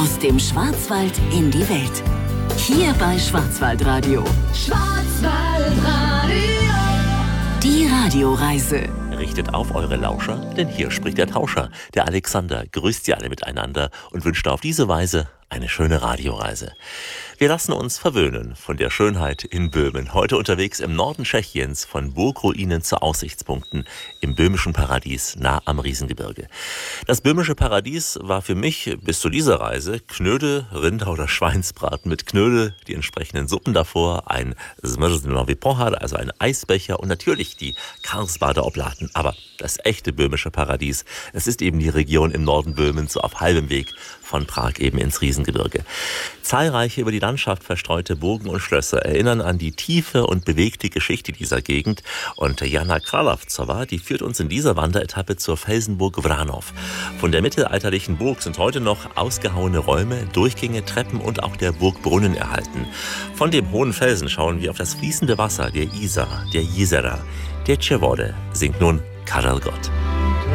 Aus dem Schwarzwald in die Welt. Hier bei Schwarzwaldradio. Schwarzwaldradio. Die Radioreise. Richtet auf eure Lauscher, denn hier spricht der Tauscher. Der Alexander grüßt sie alle miteinander und wünscht auf diese Weise eine schöne Radioreise. Wir lassen uns verwöhnen von der Schönheit in Böhmen. Heute unterwegs im Norden Tschechiens, von Burgruinen zu Aussichtspunkten im böhmischen Paradies nah am Riesengebirge. Das böhmische Paradies war für mich bis zu dieser Reise Knödel, Rinder- oder Schweinsbraten mit Knödel, die entsprechenden Suppen davor, ein Zmrzlinowy Pohar, also ein Eisbecher und natürlich die Karlsbader Oblaten. Aber das echte böhmische Paradies, es ist eben die Region im Norden Böhmens, so auf halbem Weg von Prag eben ins Riesengebirge. Zahlreiche über die Landschaft verstreute Burgen und Schlösser erinnern an die tiefe und bewegte Geschichte dieser Gegend. Und Jana Kralavcova, die führt uns in dieser Wanderetappe zur Felsenburg Vranov. Von der mittelalterlichen Burg sind heute noch ausgehauene Räume, Durchgänge, Treppen und auch der Burgbrunnen erhalten. Von dem hohen Felsen schauen wir auf das fließende Wasser der Isar, der Jizera. Der Tschewode singt nun Karel Gott.